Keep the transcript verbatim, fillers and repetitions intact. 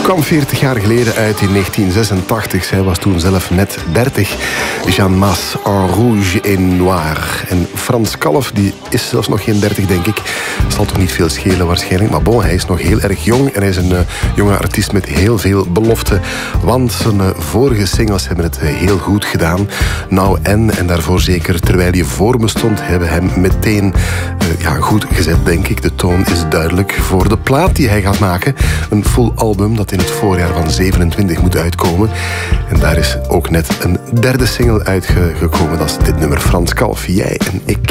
kwam veertig jaar geleden uit in negentien zesentachtig. Zij was toen zelf net dertig. Jeanne Mas, En Rouge et Noir. En Frans Kalf, die is zelfs nog geen dertig, denk ik. Zal toch niet veel schelen waarschijnlijk. Maar bon, hij is nog heel erg jong. En hij is een uh, jonge artiest met heel veel belofte. Want zijn uh, vorige singles hebben het uh, heel goed gedaan. Nou en, en daarvoor zeker terwijl hij voor me stond, hebben hem meteen uh, ja, goed gezet, denk ik. De toon is duidelijk voor de plaat die hij gaat maken. Een full album dat in het voorjaar van zevenentwintig moet uitkomen. En daar is ook net een derde single uitgekomen. Dat is dit nummer, Frans Kalf, Jij en Ik.